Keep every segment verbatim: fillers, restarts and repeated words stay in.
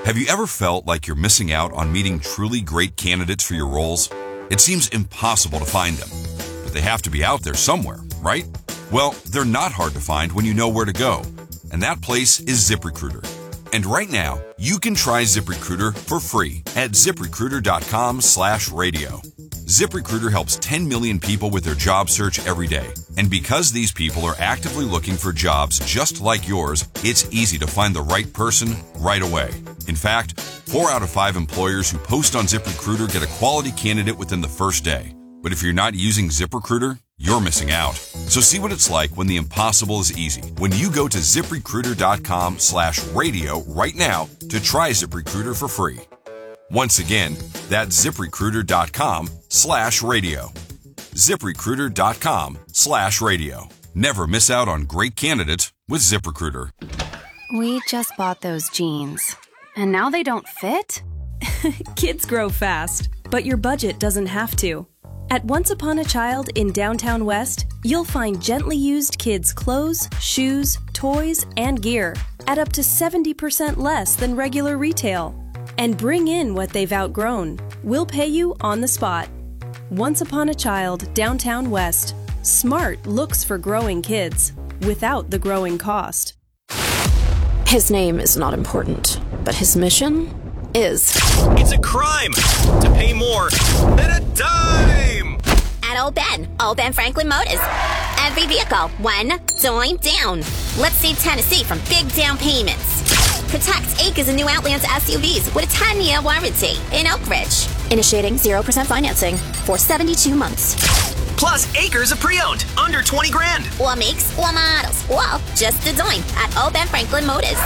Have you ever felt like you're missing out on meeting truly great candidates for your roles? It seems impossible to find them, but they have to be out there somewhere, right? Well, they're not hard to find when you know where to go, and that place is ZipRecruiter. And right now, you can try ZipRecruiter for free at ZipRecruiter.com slash radio. ZipRecruiter helps ten million people with their job search every day. And because these people are actively looking for jobs just like yours, it's easy to find the right person right away. In fact, four out of five employers who post on ZipRecruiter get a quality candidate within the first day. But if you're not using ZipRecruiter, you're missing out. So see what it's like when the impossible is easy. When you go to ZipRecruiter.com slash radio right now to try ZipRecruiter for free. Once again, that's ZipRecruiter.com slash radio. ZipRecruiter.com slash radio. Never miss out on great candidates with ZipRecruiter. We just bought those jeans, and now they don't fit? Kids grow fast, but your budget doesn't have to. At Once Upon a Child in Downtown West, you'll find gently used kids' clothes, shoes, toys, and gear at up to seventy percent less than regular retail. And bring in what they've outgrown. We'll pay you on the spot. Once Upon a Child, Downtown West. Smart looks for growing kids without the growing cost. His name is not important, but his mission is. It's a crime to pay more than a dime. At Old Ben, Old Ben Franklin Motors. Every vehicle, one dime down. Let's save Tennessee from big down payments. Protect acres of new Outlander S U Vs with a ten-year warranty in Oak Ridge. Initiating zero percent financing for seventy-two months. Plus acres of pre-owned, under twenty grand. Or makes, or models, or just a dime at Old Ben Franklin Motors.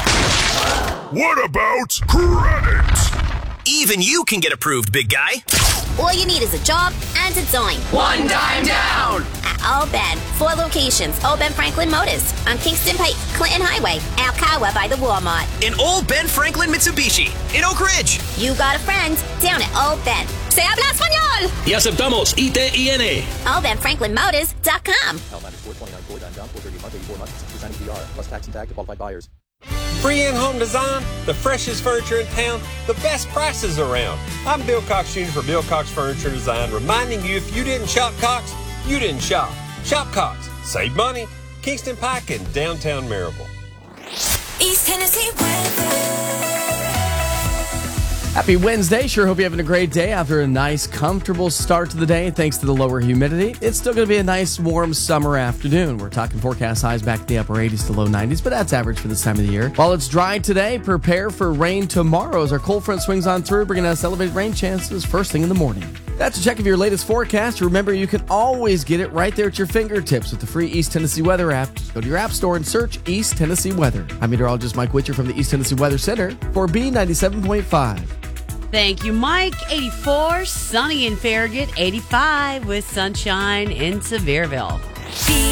What about credit? Even you can get approved, big guy. All you need is a job and a dime. One dime down. At Old Ben, four locations. Old Ben Franklin Motors on Kingston Pike, Clinton Highway, Alcoa by the Walmart. In Old Ben Franklin Mitsubishi in Oak Ridge. You got a friend down at Old Ben. Se habla español. Y aceptamos I T I N. Old Ben Franklin Motors dot com. Plus tax and tag to qualified buyers. Free in-home design, the freshest furniture in town, the best prices around. I'm Bill Cox Junior for Bill Cox Furniture Design, reminding you if you didn't shop Cox, you didn't shop. Shop Cox. Save money. Kingston Pike and downtown Maryville. East Tennessee weather. Happy Wednesday. Sure hope you're having a great day after a nice, comfortable start to the day. Thanks to the lower humidity, it's still going to be a nice, warm summer afternoon. We're talking forecast highs back in the upper eighties to low nineties, but that's average for this time of the year. While it's dry today, prepare for rain tomorrow as our cold front swings on through, bringing us elevated rain chances first thing in the morning. That's a check of your latest forecast. Remember, you can always get it right there at your fingertips with the free East Tennessee Weather app. Just go to your app store and search East Tennessee Weather. I'm meteorologist Mike Witcher from the East Tennessee Weather Center for B ninety-seven point five. Thank you, Mike. eighty-four, sunny in Farragut. eighty-five with sunshine in Sevierville.